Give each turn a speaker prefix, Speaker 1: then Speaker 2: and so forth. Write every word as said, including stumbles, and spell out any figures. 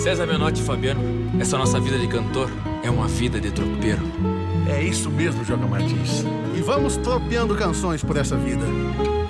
Speaker 1: César Menotti e Fabiano, essa nossa vida de cantor é uma vida de tropeiro.
Speaker 2: É isso mesmo, Joga Martins. E vamos tropeando canções por essa vida.